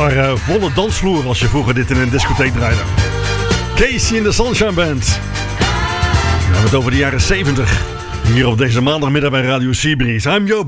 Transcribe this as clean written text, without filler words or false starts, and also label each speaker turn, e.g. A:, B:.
A: daar volle dansvloer als je vroeger dit in een discotheek draaide. Casey in de Sunshine Band. We hebben het over de jaren 70. Hier op deze maandagmiddag bij Radio Seabreeze. I'm Joop.